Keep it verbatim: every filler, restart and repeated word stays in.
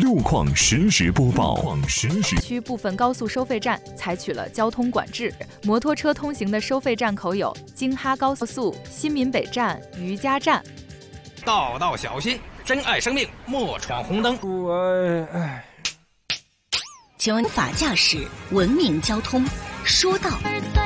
路况实时播报。路况实时。 区部分高速收费站采取了交通管制，摩托车通行的收费站口有京哈高速、新民北站、余家站。 道道小心，珍爱生命，莫闯红灯。 我哎。 请问法驾驶、文明交通，说到。